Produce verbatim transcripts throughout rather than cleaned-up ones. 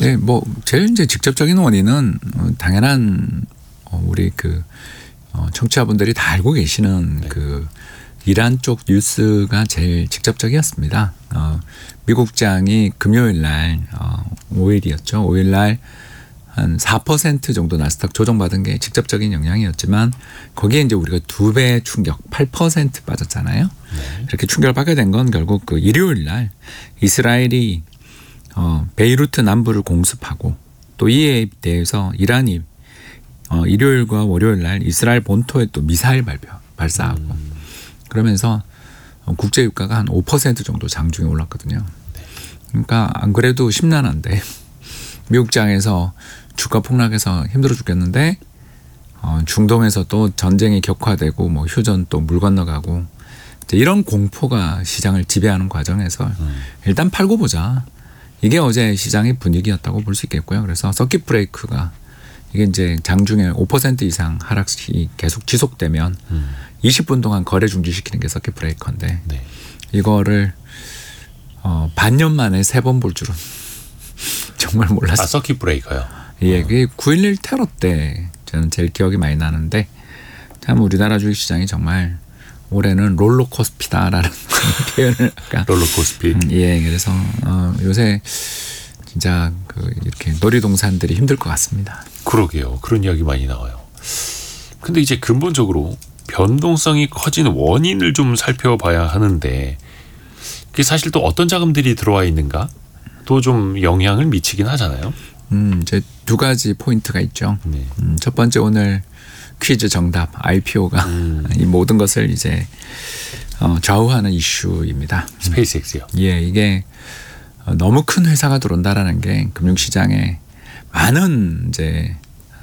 네, 뭐 제일 이제 직접적인 원인은 당연한 우리 그 청취자분들이 다 알고 계시는 네. 그 이란 쪽 뉴스가 제일 직접적이었습니다. 어, 미국장이 금요일 날 어, 오 일이었죠. 오 일 날 한 사 퍼센트 정도 나스닥 조정받은 게 직접적인 영향이었지만 거기에 이제 우리가 두 배 충격 팔 퍼센트 빠졌잖아요. 네. 이렇게 충격을 받게 된 건 결국 그 일요일 날 이스라엘이 어, 베이루트 남부를 공습하고 또 이에 대해서 이란이 어, 일요일과 월요일 날 이스라엘 본토에 또 미사일 발표, 발사하고 음. 그러면서 국제 유가가 한 오 퍼센트 정도 장중에 올랐거든요. 그러니까 안 그래도 심란한데 미국장에서 주가 폭락해서 힘들어 죽겠는데 어, 중동에서 또 전쟁이 격화되고 뭐 휴전 또 물 건너가고 이제 이런 공포가 시장을 지배하는 과정에서 음. 일단 팔고 보자. 이게 어제 시장의 분위기였다고 볼 수 있겠고요. 그래서 서킷 브레이크가 이게 이제 장중에 오 퍼센트 이상 하락이 계속 지속되면 음. 이십 분 동안 거래 중지시키는 게 서킷 브레이커인데 네. 이거를 어, 반년 만에 세 번 볼 줄은 정말 몰랐어요. 아, 서킷 브레이커요? 예, 그게 구일일 테러 때 저는 제일 기억이 많이 나는데 참 우리나라 주식시장이 정말 올해는 롤러코스피다라는 표현을 아까 롤러코스피. 음, 예, 그래서 어, 요새 진짜 그 이렇게 놀이동산들이 힘들 것 같습니다. 그러게요. 그런 이야기 많이 나와요. 근데 이제 근본적으로 변동성이 커진 원인을 좀 살펴봐야 하는데 그게 사실 또 어떤 자금들이 들어와 있는가 또 좀 영향을 미치긴 하잖아요. 음, 이제 두 가지 포인트가 있죠. 네. 음, 첫 번째 오늘 퀴즈 정답 아이피오가 음. 이 모든 것을 이제 어, 좌우하는 이슈입니다. 스페이스X요. 예, 이게 너무 큰 회사가 들어온다라는 게 금융시장에 많은 이제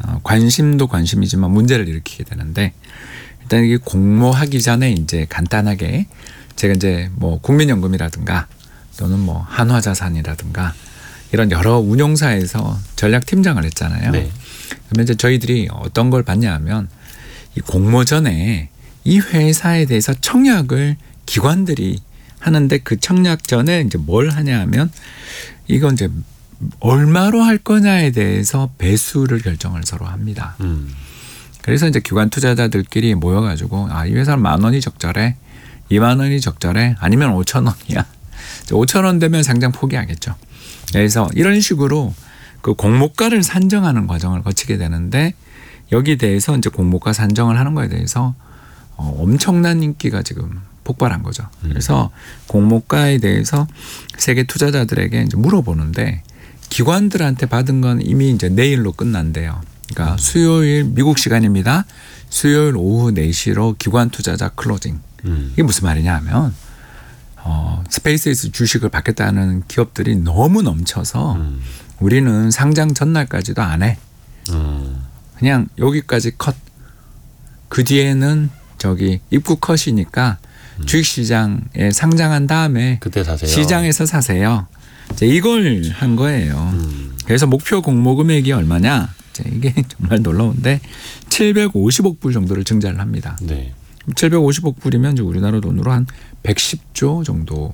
관심도 관심이지만 문제를 일으키게 되는데 일단 이게 공모하기 전에 이제 간단하게 제가 이제 뭐 국민연금이라든가 또는 뭐 한화자산이라든가 이런 여러 운용사에서 전략팀장을 했잖아요. 네. 그러면 이제 저희들이 어떤 걸 봤냐 하면 이 공모 전에 이 회사에 대해서 청약을 기관들이 하는데 그 청약 전에 이제 뭘 하냐 하면 이건 이제 얼마로 할 거냐에 대해서 배수를 결정을 서로 합니다. 음. 그래서 이제 기관 투자자들끼리 모여가지고 아, 이 회사는 만 원이 적절해, 이만 원이 적절해, 아니면 오천 원이야. 오천 원 되면 상장 포기하겠죠. 그래서 이런 식으로 그 공모가를 산정하는 과정을 거치게 되는데 여기 대해서 이제 공모가 산정을 하는 거에 대해서 어, 엄청난 인기가 지금 폭발한 거죠. 그래서 공모가에 대해서 세계 투자자들에게 이제 물어보는데 기관들한테 받은 건 이미 이제 내일로 끝난대요. 그러니까 수요일 미국 시간입니다. 수요일 오후 네 시로 기관 투자자 클로징. 이게 무슨 말이냐 하면 어, 스페이스X 주식을 받겠다는 기업들이 너무 넘쳐서 음. 우리는 상장 전날까지도 안 해. 음. 그냥 여기까지 컷. 그 뒤에는 저기 입구 컷이니까 음. 주식시장에 상장한 다음에 그때 사세요. 시장에서 사세요. 이제 이걸 한 거예요. 음. 그래서 목표 공모 금액이 얼마냐? 이제 이게 정말 놀라운데 칠백오십억 불 정도를 증자를 합니다. 네. 칠백오십억 불이면 이제 우리나라 돈으로 한 백십조 정도.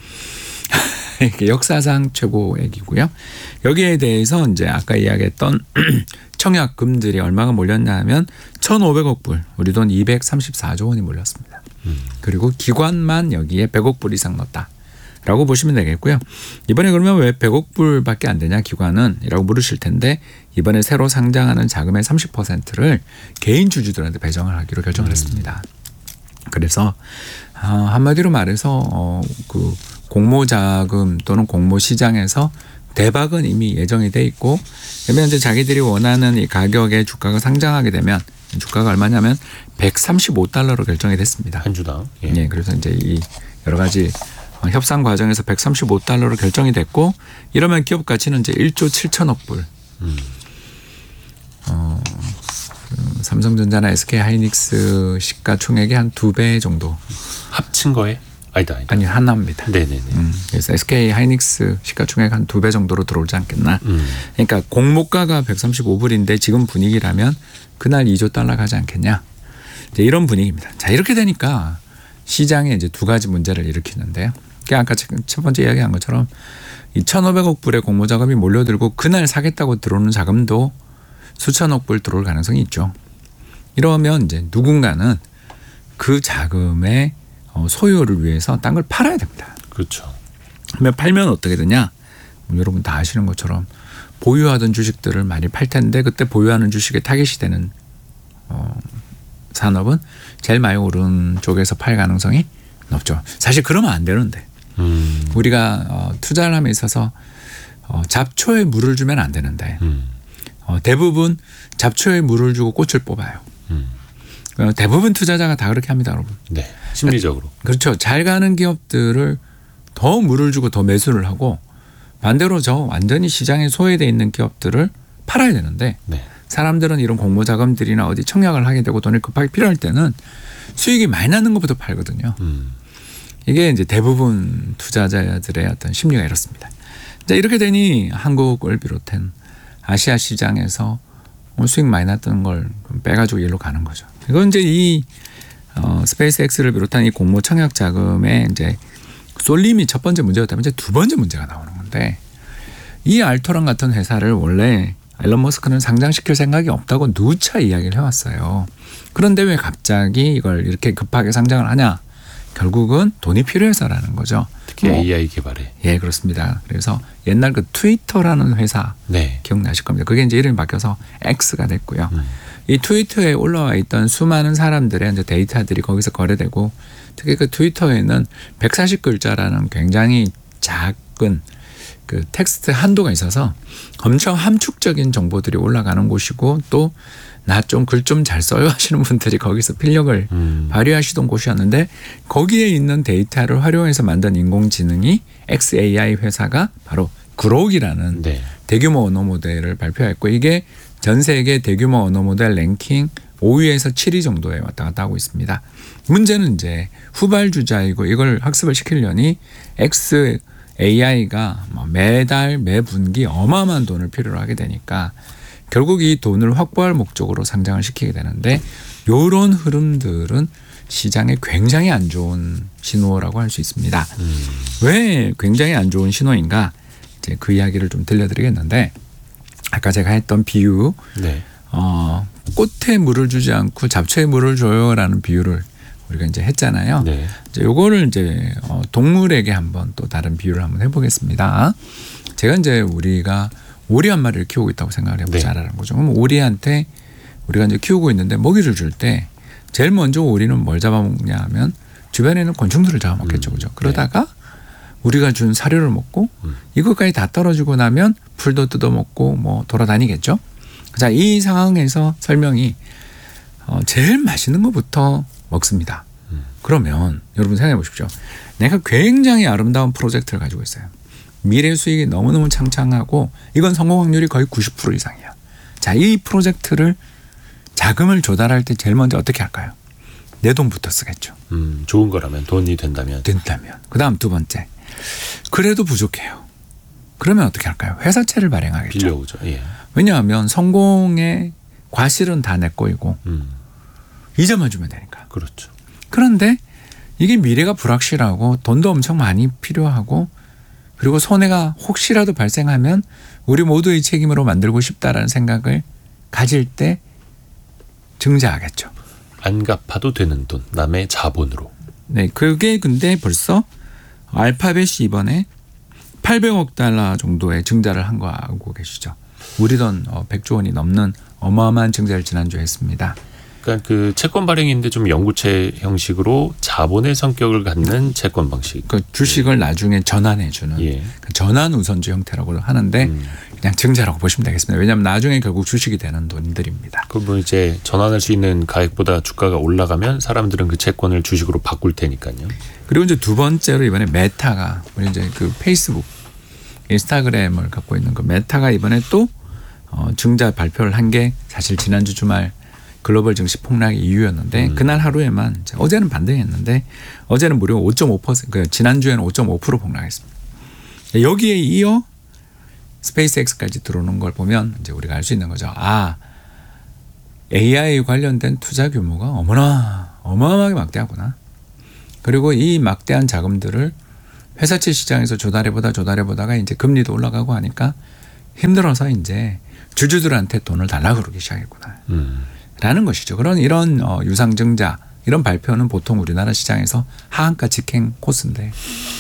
이게 역사상 최고액이고요. 여기에 대해서 이제 아까 이야기했던 청약금들이 얼마가 몰렸냐 하면 천오백억 불, 우리 돈 이백삼십사조 원이 몰렸습니다. 음. 그리고 기관만 여기에 백억 불 이상 넣었다라고 보시면 되겠고요. 이번에 그러면 왜 백억 불밖에 안 되냐 기관은? 이라고 물으실 텐데 이번에 새로 상장하는 자금의 삼십 퍼센트를 개인 주주들한테 배정을 하기로 결정을 음. 했습니다. 그래서 어, 한마디로 말해서 어, 그 공모자금 또는 공모시장에서 대박은 이미 예정이 돼 있고 그러면 이제 자기들이 원하는 이 가격의 주가가 상장하게 되면 주가가 얼마냐면 백삼십오 달러로 결정이 됐습니다. 한 주당. 예. 네, 그래서 이제 이 여러 가지 협상 과정에서 백삼십오 달러로 결정이 됐고 이러면 기업 가치는 이제 일조 칠천억 불. 음. 어, 삼성전자나 에스케이하이닉스 시가총액의 한 두 배 정도. 합친 거에? 아니다, 아니다. 아니 하나입니다. 네네네. 음, 그래서 에스케이하이닉스 시가총액 한 두 배 정도로 들어오지 않겠나. 음. 그러니까 공모가가 백삼십오 불인데 지금 분위기라면 그날 이조 달러 가지 않겠냐. 이제 이런 분위기입니다. 자 이렇게 되니까 시장에 이제 두 가지 문제를 일으키는데요. 아까 첫 번째 이야기한 것처럼 이 천오백억 불의 공모 자금이 몰려들고 그날 사겠다고 들어오는 자금도 수천억 불 들어올 가능성이 있죠. 이러면 이제 누군가는 그 자금의 소유를 위해서 딴 걸 팔아야 됩니다. 그렇죠. 그러면 팔면 어떻게 되냐? 뭐 여러분 다 아시는 것처럼 보유하던 주식들을 많이 팔 텐데 그때 보유하는 주식에 타깃이 되는 어, 산업은 제일 많이 오른 쪽에서 팔 가능성이 높죠. 사실 그러면 안 되는데 음. 우리가 어, 투자를 함에 있어서 어, 잡초에 물을 주면 안 되는데 음. 어, 대부분 잡초에 물을 주고 꽃을 뽑아요. 음. 어, 대부분 투자자가 다 그렇게 합니다, 여러분. 네, 심리적으로. 그렇죠. 잘 가는 기업들을 더 물을 주고 더 매수를 하고 반대로 저 완전히 시장에 소외되어 있는 기업들을 팔아야 되는데 네. 사람들은 이런 공모 자금들이나 어디 청약을 하게 되고 돈이 급하게 필요할 때는 수익이 많이 나는 것부터 팔거든요. 음. 이게 이제 대부분 투자자들의 어떤 심리가 이렇습니다. 자, 이렇게 되니 한국을 비롯한 아시아 시장에서 수익 많이 났던 걸 빼가지고 일로 가는 거죠. 이건 이제 이 어, 스페이스X를 비롯한 이 공모 청약 자금의 이제 쏠림이 첫 번째 문제였다면 이제 두 번째 문제가 나오는 건데 이 알토란 같은 회사를 원래 일론 머스크는 상장시킬 생각이 없다고 누차 이야기를 해왔어요. 그런데 왜 갑자기 이걸 이렇게 급하게 상장을 하냐? 결국은 돈이 필요해서라는 거죠. 특히 뭐, 에이아이 개발에. 예, 그렇습니다. 그래서 옛날 그 트위터라는 회사 네. 기억나실 겁니다. 그게 이제 이름이 바뀌어서 X가 됐고요. 음. 이 트위터에 올라와 있던 수많은 사람들의 이제 데이터들이 거기서 거래되고 특히 그 트위터에는 백사십 글자라는 굉장히 작은 그 텍스트 한도가 있어서 엄청 함축적인 정보들이 올라가는 곳이고 또 나 좀 글 좀 잘 써요 하시는 분들이 거기서 필력을 음. 발휘하시던 곳이었는데 거기에 있는 데이터를 활용해서 만든 인공지능이 엑스에이아이 회사가 바로 그록이라는 네. 대규모 언어 모델을 발표했고 이게 전 세계 대규모 언어 모델 랭킹 오 위에서 칠 위 정도에 왔다 갔다 하고 있습니다. 문제는 이제 후발주자이고 이걸 학습을 시키려니 엑스에이아이가 매달 매분기 어마어마한 돈을 필요로 하게 되니까 결국 이 돈을 확보할 목적으로 상장을 시키게 되는데 이런 흐름들은 시장에 굉장히 안 좋은 신호라고 할 수 있습니다. 음. 왜 굉장히 안 좋은 신호인가? 이제 그 이야기를 좀 들려드리겠는데 아까 제가 했던 비유, 네. 어, 꽃에 물을 주지 않고 잡초에 물을 줘요라는 비유를 우리가 이제 했잖아요. 네. 이제 요거를 이제 어, 동물에게 한번 또 다른 비유를 한번 해보겠습니다. 제가 이제 우리가 오리 한 마리를 키우고 있다고 생각을 해보자라는 네. 거죠. 그럼 오리한테 우리가 이제 키우고 있는데 먹이를 줄 때 제일 먼저 오리는 뭘 잡아먹냐 하면 주변에 있는 곤충들을 잡아먹겠죠. 음. 그죠? 그러다가 네. 우리가 준 사료를 먹고 음. 이것까지 다 떨어지고 나면 풀도 뜯어먹고 뭐 돌아다니겠죠. 자, 이 상황에서 설명이 어, 제일 맛있는 것부터 먹습니다. 음. 그러면 여러분 생각해 보십시오. 내가 굉장히 아름다운 프로젝트를 가지고 있어요. 미래 수익이 너무너무 창창하고 이건 성공 확률이 거의 구십 퍼센트 이상이야. 자, 이 프로젝트를 자금을 조달할 때 제일 먼저 어떻게 할까요? 내 돈부터 쓰겠죠. 음, 좋은 거라면 돈이 된다면. 된다면. 그다음 두 번째. 그래도 부족해요. 그러면 어떻게 할까요? 회사채를 발행하겠죠. 빌려오죠. 예. 왜냐하면 성공의 과실은 다 내 거이고 음. 이자만 주면 되니까. 그렇죠. 그런데 이게 미래가 불확실하고 돈도 엄청 많이 필요하고 그리고 손해가 혹시라도 발생하면 우리 모두의 책임으로 만들고 싶다라는 생각을 가질 때 증자하겠죠. 안 갚아도 되는 돈, 남의 자본으로. 네, 그게 근데 벌써 알파벳이 이번에 팔백억 달러 정도의 증자를 한 거 알고 계시죠? 우리 돈 백조 원이 넘는 어마어마한 증자를 지난주에 했습니다. 그러니까 그 채권 발행인데 좀 연구채 형식으로 자본의 성격을 갖는 채권 방식. 그 주식을 나중에 전환해주는 예. 그 전환 우선주 형태라고 하는데 음. 그냥 증자라고 보시면 되겠습니다. 왜냐하면 나중에 결국 주식이 되는 돈들입니다. 그러면 이제 전환할 수 있는 가액보다 주가가 올라가면 사람들은 그 채권을 주식으로 바꿀 테니까요. 그리고 이제 두 번째로 이번에 메타가 우리 이제 그 페이스북, 인스타그램을 갖고 있는 그 메타가 이번에 또 어, 증자 발표를 한 게 사실 지난주 주말 글로벌 증시 폭락의 이유였는데 음. 그날 하루에만 어제는 반등했는데 어제는 무려 오 점 오 퍼센트 그 지난주에는 오 점 오 퍼센트 폭락했습니다. 여기에 이어 스페이스X까지 들어오는 걸 보면 이제 우리가 알 수 있는 거죠. 아, 에이아이 관련된 투자 규모가 어머나 어마어마하게 막대하구나. 그리고 이 막대한 자금들을 회사채 시장에서 조달해보다 조달해보다가 이제 금리도 올라가고 하니까 힘들어서 이제 주주들한테 돈을 달라고 그러기 시작했구나. 음. 라는 것이죠. 그런 이런 어, 유상증자 이런 발표는 보통 우리나라 시장에서 하한가 직행 코스인데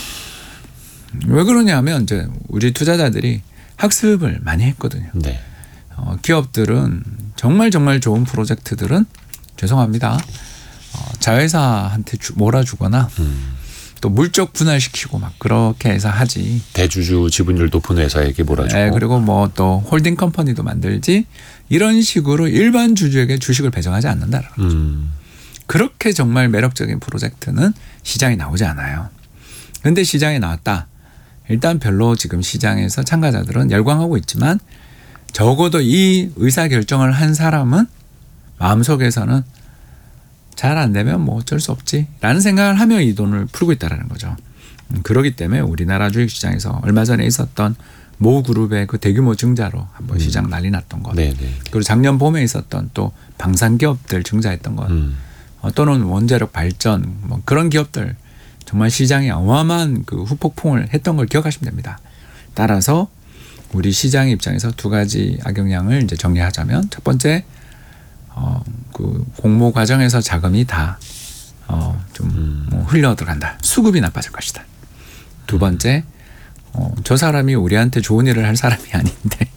왜 그러냐면 이제 우리 투자자들이 학습을 많이 했거든요. 네. 어, 기업들은 정말 정말 좋은 프로젝트들은 죄송합니다. 어, 자회사한테 주, 몰아주거나 음. 또 물적 분할시키고 막 그렇게 해서 하지. 대주주 지분율 높은 회사에게 몰아주고. 네, 그리고 뭐 또 홀딩 컴퍼니도 만들지 이런 식으로 일반 주주에게 주식을 배정하지 않는다라는 거죠. 음. 그렇게 정말 매력적인 프로젝트는 시장에 나오지 않아요. 그런데 시장에 나왔다. 일단 별로 지금 시장에서 참가자들은 열광하고 있지만 적어도 이 의사결정을 한 사람은 마음속에서는 잘 안 되면 뭐 어쩔 수 없지라는 생각을 하며 이 돈을 풀고 있다는 거죠. 그렇기 때문에 우리나라 주식시장에서 얼마 전에 있었던 모 그룹의 그 대규모 증자로 한번 음. 시장 난리 났던 것. 네네. 그리고 작년 봄에 있었던 또 방산기업들 증자했던 것. 음. 어, 또는 원자력 발전 뭐 그런 기업들 정말 시장에 어마어마한 그 후폭풍을 했던 걸 기억하시면 됩니다. 따라서 우리 시장 입장에서 두 가지 악영향을 이제 정리하자면 첫 번째 어, 그 공모 과정에서 자금이 다 어, 좀 음. 뭐 흘러 들어간다. 수급이 나빠질 것이다. 두 번째 어, 저 사람이 우리한테 좋은 일을 할 사람이 아닌데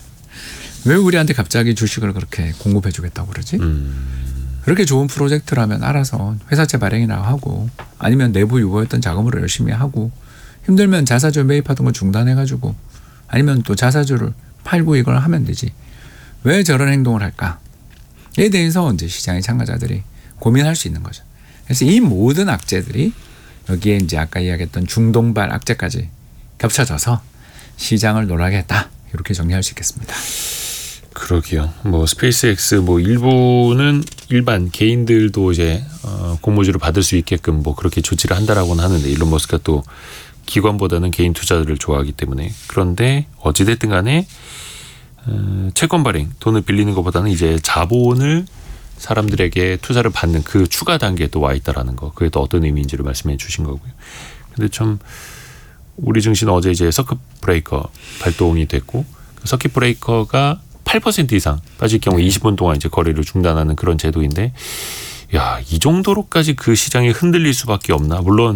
왜 우리한테 갑자기 주식을 그렇게 공급해 주겠다고 그러지? 음. 그렇게 좋은 프로젝트라면 알아서 회사채 발행이나 하고 아니면 내부 유보했던 자금으로 열심히 하고 힘들면 자사주 매입하던 거 중단해가지고 아니면 또 자사주를 팔고 이걸 하면 되지. 왜 저런 행동을 할까에 대해서 이제 시장의 참가자들이 고민할 수 있는 거죠. 그래서 이 모든 악재들이 여기에 이제 아까 이야기했던 중동발 악재까지 겹쳐져서 시장을 놀라게 했다. 이렇게 정리할 수 있겠습니다. 그러게요. 뭐 스페이스X 뭐 일부는 일반 개인들도 이제 어, 공모주를 받을 수 있게끔 뭐 그렇게 조치를 한다라고는 하는데 일론 머스크가 또 기관보다는 개인 투자들을 좋아하기 때문에 그런데 어찌됐든 간에 어, 채권 발행 돈을 빌리는 것보다는 이제 자본을 사람들에게 투자를 받는 그 추가 단계에 또 와 있다라는 거 그게 또 어떤 의미인지를 말씀해 주신 거고요. 근데 참 우리 증시는 어제 이제 서킷 브레이커 발동이 됐고 그 서킷 브레이커가 팔 퍼센트 이상 빠질 경우 이십 분 동안 이제 거래를 중단하는 그런 제도인데, 야, 이 정도로까지 그 시장이 흔들릴 수밖에 없나? 물론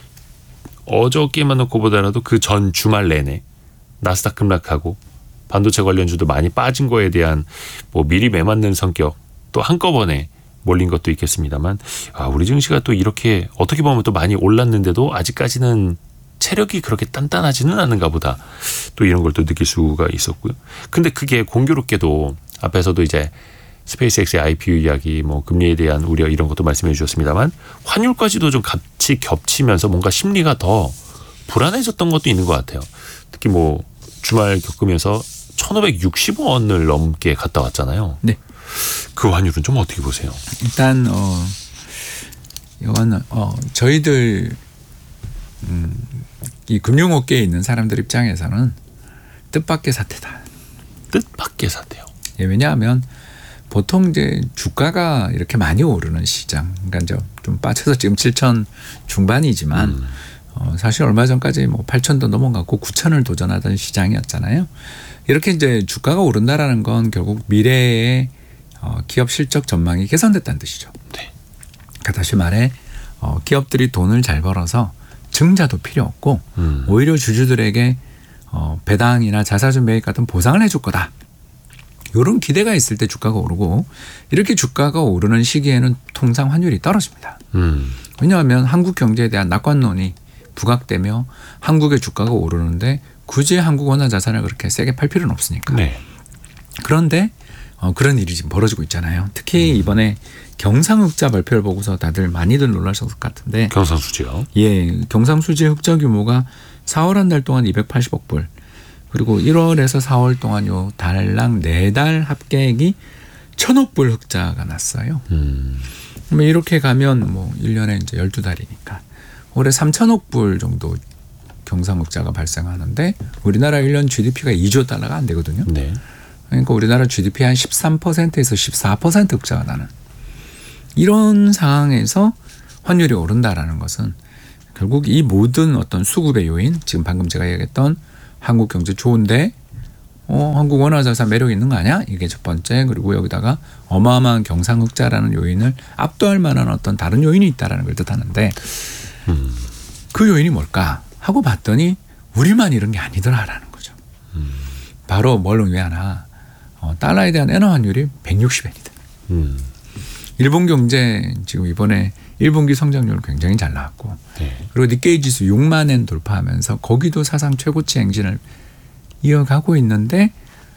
어저께만 놓고 보더라도 그 전 주말 내내 나스닥 급락하고 반도체 관련주도 많이 빠진 거에 대한 뭐 미리 매맞는 성격 또 한꺼번에 몰린 것도 있겠습니다만, 아, 우리 증시가 또 이렇게 어떻게 보면 또 많이 올랐는데도 아직까지는 체력이 그렇게 단단하지는 않은가 보다. 또 이런 걸 또 느낄 수가 있었고요. 근데 그게 공교롭게도 앞에서도 이제 스페이스X의 아이피오 이야기, 뭐 금리에 대한 우려 이런 것도 말씀해 주셨습니다만 환율까지도 좀 같이 겹치면서 뭔가 심리가 더 불안해졌던 것도 있는 것 같아요. 특히 뭐 주말 겪으면서 천오백육십 원을 넘게 갔다 왔잖아요. 네. 그 환율은 좀 어떻게 보세요? 일단 어 이거는 어 저희들 음, 이 금융업계에 있는 사람들 입장에서는 뜻밖의 사태다. 뜻밖의 사태요. 예, 왜냐하면 보통 이제 주가가 이렇게 많이 오르는 시장, 그러니까 이제 좀 빠져서 지금 칠천 중반이지만 음. 어, 사실 얼마 전까지 뭐 팔천도 넘어갔고 구천을 도전하던 시장이었잖아요. 이렇게 이제 주가가 오른다라는 건 결국 미래의 어, 기업 실적 전망이 개선됐다는 뜻이죠. 네. 그러니까 다시 말해 어, 기업들이 돈을 잘 벌어서 증자도 필요 없고 음. 오히려 주주들에게 어, 배당이나 자사주 매입 같은 보상을 해줄 거다. 이런 기대가 있을 때 주가가 오르고 이렇게 주가가 오르는 시기에는 통상 환율이 떨어집니다. 음. 왜냐하면 한국 경제에 대한 낙관론이 부각되며 한국의 주가가 오르는데 굳이 한국 원화 자산을 그렇게 세게 팔 필요는 없으니까. 네. 그런데 어, 그런 일이 지금 벌어지고 있잖아요. 특히 음. 이번에 경상흑자 발표를 보고서 다들 많이들 놀라셨을 것 같은데. 경상수지요? 예, 경상수지 흑자 규모가 사월 한 달 동안 이백팔십억 불. 그리고 일월에서 사월 동안 요 달랑 네 달 합계액이 천억 불 흑자가 났어요. 음. 그러면 이렇게 가면 뭐 일 년에 이제 열두 달이니까 올해 삼천억 불 정도 경상흑자가 발생하는데 우리나라 일 년 지디피가 이조 달러가 안 되거든요. 네. 그러니까 우리나라 지디피 한 십삼 퍼센트에서 십사 퍼센트 흑자가 나는 이런 상황에서 환율이 오른다라는 것은 결국 이 모든 어떤 수급의 요인, 지금 방금 제가 얘기했던 한국 경제 좋은데 어, 한국 원화 자산 매력 있는 거 아니야? 이게 첫 번째. 그리고 여기다가 어마어마한 경상흑자라는 요인을 압도할 만한 어떤 다른 요인이 있다라는 걸 뜻하는데 음. 그 요인이 뭘까 하고 봤더니 우리만 이런 게 아니더라라는 거죠. 음. 바로 뭘 의미하나 어, 달러에 대한 엔화 환율이 백육십 엔이다. 음. 일본 경제 지금 이번에 일 분기 성장률 굉장히 잘 나왔고 네. 그리고 니케이 지수 육만 엔 돌파하면서 거기도 사상 최고치 행진을 이어가고 있는데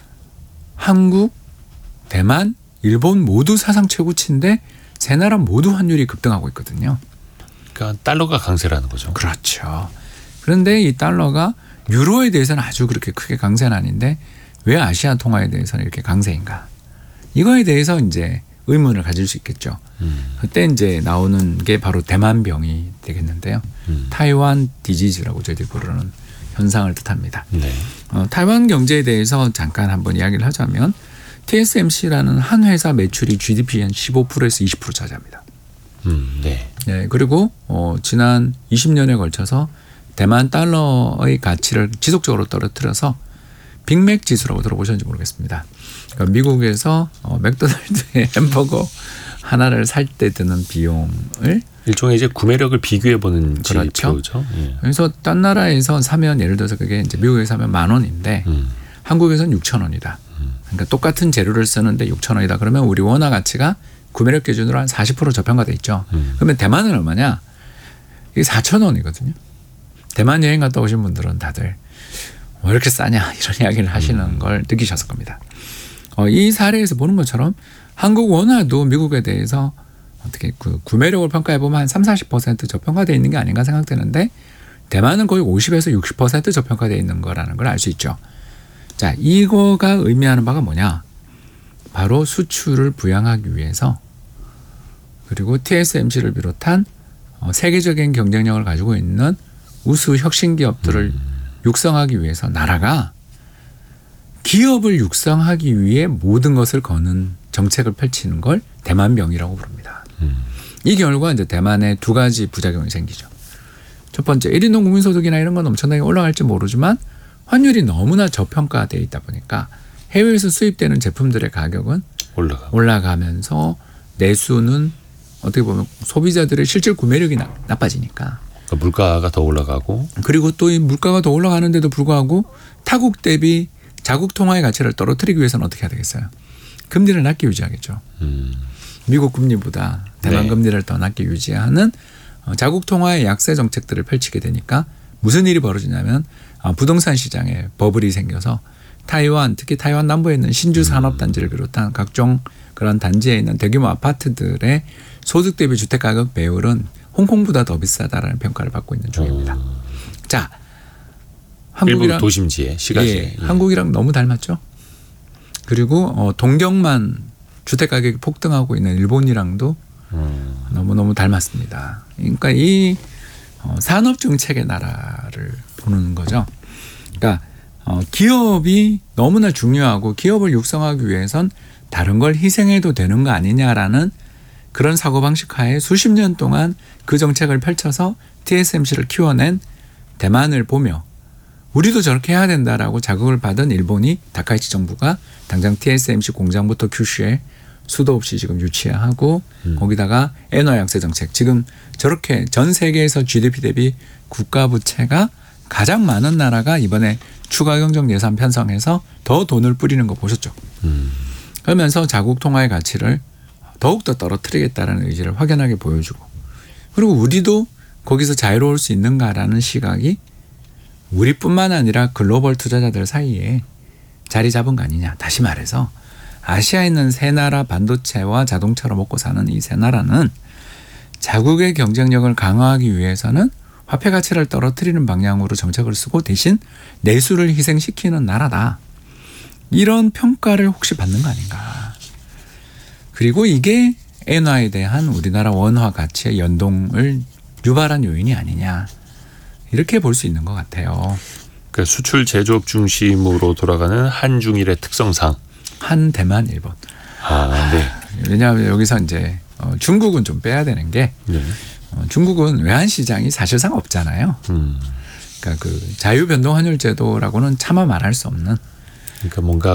한국, 대만, 일본 모두 사상 최고치인데 세 나라 모두 환율이 급등하고 있거든요. 그러니까 달러가 강세라는 거죠. 그렇죠. 그런데 이 달러가 유로에 대해서는 아주 그렇게 크게 강세는 아닌데 왜 아시아 통화에 대해서는 이렇게 강세인가? 이거에 대해서 이제 의문을 가질 수 있겠죠. 음. 그때 이제 나오는 게 바로 대만병이 되겠는데요. 음. 타이완 디지즈라고 저희들이 부르는 현상을 뜻합니다. 네. 어, 타이완 경제에 대해서 잠깐 한번 이야기를 하자면 티에스엠씨라는 한 회사 매출이 지디피의 한 십오 퍼센트에서 이십 퍼센트 차지합니다. 음. 네. 네, 그리고 어, 지난 이십 년에 걸쳐서 대만 달러의 가치를 지속적으로 떨어뜨려서 빅맥 지수라고 들어보셨는지 모르겠습니다. 그러니까 미국에서 어, 맥도날드의 햄버거 하나를 살 때 드는 비용을 일종의 이제 구매력을 비교해 보는 그렇죠. 지표죠. 예. 그래서 딴 나라에서 사면 예를 들어서 그게 이제 미국에서 사면 만 원인데 음. 한국에서는 육천 원이다. 그러니까 똑같은 재료를 쓰는데 육천 원이다. 그러면 우리 원화 가치가 구매력 기준으로 한 사십 퍼센트 저평가돼 있죠. 음. 그러면 대만은 얼마냐? 이게 사천 원이거든요. 대만 여행 갔다 오신 분들은 다들 왜 이렇게 싸냐 이런 이야기를 하시는 음. 걸 느끼셨을 겁니다. 어, 이 사례에서 보는 것처럼 한국 원화도 미국에 대해서 어떻게 그 구매력을 평가해 보면 한 삼사십 퍼센트 저평가되어 있는 게 아닌가 생각되는데 대만은 거의 오십에서 육십 퍼센트 저평가되어 있는 거라는 걸 알 수 있죠. 자, 이거가 의미하는 바가 뭐냐? 바로 수출을 부양하기 위해서 그리고 티에스엠씨를 비롯한 어, 세계적인 경쟁력을 가지고 있는 우수 혁신 기업들을 음. 육성하기 위해서 나라가 기업을 육성하기 위해 모든 것을 거는 정책을 펼치는 걸 대만병이라고 부릅니다. 음. 이 결과 이제 대만에 두 가지 부작용이 생기죠. 첫 번째, 일 인동 국민소득이나 이런 건 엄청나게 올라갈지 모르지만 환율이 너무나 저평가되어 있다 보니까 해외에서 수입되는 제품들의 가격은 올라가. 올라가면서 내수는 어떻게 보면 소비자들의 실질 구매력이 나, 나빠지니까. 그러니까 물가가 더 올라가고. 그리고 또 이 물가가 더 올라가는데도 불구하고 타국 대비 자국 통화의 가치를 떨어뜨리기 위해서는 어떻게 해야 되겠어요? 금리를 낮게 유지하겠죠. 음. 미국 금리보다 대만 네. 금리를 더 낮게 유지하는 자국 통화의 약세 정책들을 펼치게 되니까 무슨 일이 벌어지냐면 부동산 시장에 버블이 생겨서 타이완, 특히 타이완 남부에 있는 신주 산업단지를 비롯한 각종 그런 단지에 있는 대규모 아파트들의 소득 대비 주택 가격 배율은 홍콩보다 더 비싸다라는 평가를 받고 있는 중입니다. 어. 자, 일부 한국이랑 도심지에 시가지에. 예, 예. 한국이랑 너무 닮았죠. 그리고 어, 동경만 주택 가격이 폭등하고 있는 일본이랑도 음. 너무너무 닮았습니다. 그러니까 이 어, 산업 정책의 나라를 보는 거죠. 그러니까 어, 기업이 너무나 중요하고 기업을 육성하기 위해선 다른 걸 희생해도 되는 거 아니냐라는 그런 사고방식 하에 수십 년 동안 그 정책을 펼쳐서 티에스엠씨를 키워낸 대만을 보며 우리도 저렇게 해야 된다라고 자극을 받은 일본이 다카이치 정부가 당장 티에스엠씨 공장부터 큐슈에 수도 없이 지금 유치하고 음. 거기다가 엔화 약세 정책. 지금 저렇게 전 세계에서 지디피 대비 국가 부채가 가장 많은 나라가 이번에 추가 경정 예산 편성해서 더 돈을 뿌리는 거 보셨죠. 음. 그러면서 자국 통화의 가치를 더욱더 떨어뜨리겠다는 의지를 확연하게 보여주고 그리고 우리도 거기서 자유로울 수 있는가라는 시각이 우리뿐만 아니라 글로벌 투자자들 사이에 자리 잡은 거 아니냐. 다시 말해서 아시아에 있는 세 나라 반도체와 자동차로 먹고 사는 이 세 나라는 자국의 경쟁력을 강화하기 위해서는 화폐 가치를 떨어뜨리는 방향으로 정책을 쓰고 대신 내수를 희생시키는 나라다. 이런 평가를 혹시 받는 거 아닌가. 그리고 이게 엔화에 대한 우리나라 원화 가치의 연동을 유발한 요인이 아니냐. 이렇게 볼 수 있는 것 같아요. 그 수출 제조업 중심으로 돌아가는 한중일의 특성상. 한, 대만, 일본. 아, 네. 왜냐하면 여기서 이제 중국은 좀 빼야 되는 게 네. 어, 중국은 외환 시장이 사실상 없잖아요. 음. 그러니까 그 자유 변동 환율 제도라고는 차마 말할 수 없는. 그러니까 뭔가